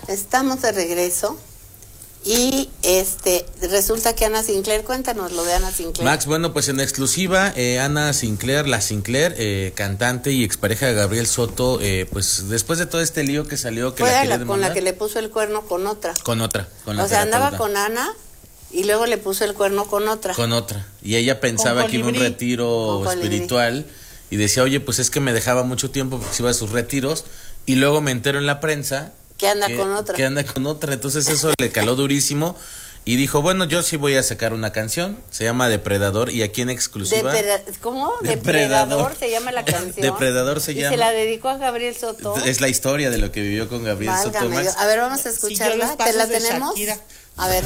Estamos de regreso y resulta que Ana Sinclair, cuéntanos lo de Ana Sinclair. Max, bueno, pues en exclusiva, Ana Sinclair, la Sinclair, cantante y expareja de Gabriel Soto, pues después de todo este lío que salió, que fue la quería con la que le puso el cuerno con otra. Con la o sea, andaba con Ana y luego le puso el cuerno con otra. Con otra. Y ella pensaba que iba a un retiro espiritual y decía, oye, pues es que me dejaba mucho tiempo porque se iba a sus retiros, y luego me entero en la prensa que anda con otra. Que anda con otra. Entonces eso le caló durísimo y dijo, bueno, yo sí voy a sacar una canción, se llama Depredador, y aquí en exclusiva. ¿Cómo? Depredador se llama la canción. Depredador se llama. Y se la dedicó a Gabriel Soto. Es la historia de lo que vivió con Gabriel Soto. A ver, vamos a escucharla. ¿Te la tenemos? A ver.